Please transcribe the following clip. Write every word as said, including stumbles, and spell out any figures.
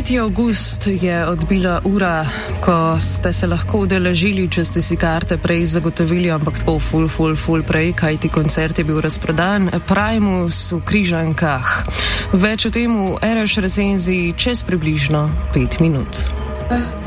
tretji avgust je odbila ura, ko ste se lahko udeležili, če ste si karte prej zagotovili, ampak tako ful, ful, ful prej, kajti koncert je bil razprodan. Primus v Križankah. Več o tem v R Š recenziji čez približno pet minut.